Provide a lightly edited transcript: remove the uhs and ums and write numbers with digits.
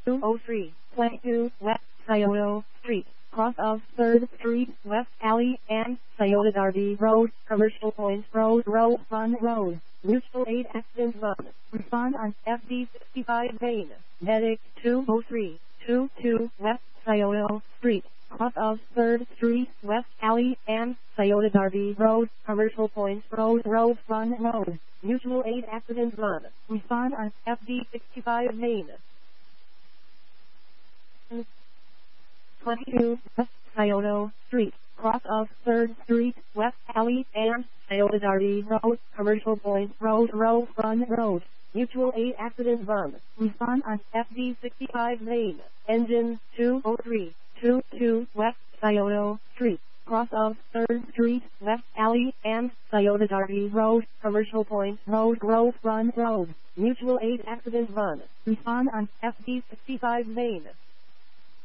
203, 22 West Scioto Street, cross of 3rd Street, West Alley, and Scioto Darby Road, Commercial Point Road, Fun Road. Mutual aid accident 1. Respond on FD 65 main. Medic 203, 22 West Scioto Street, cross of 3rd Street, West Alley, and Scioto Darby Road, Commercial Point Road, Fun Road. Mutual aid accident 1. Respond on FD 65 main. 22 West Scioto Street, cross of 3rd Street, West Alley, and Scioto Darby Road, Commercial Point Road, Fun Road. Mutual aid accident 1. Respond on FD 65 main. Engine 203, 22 West Scioto Street, cross of 3rd Street, West Alley, and Scioto Darby Road, Commercial Point Road, Fun Road. Mutual aid accident 1. Respond on FD 65 main.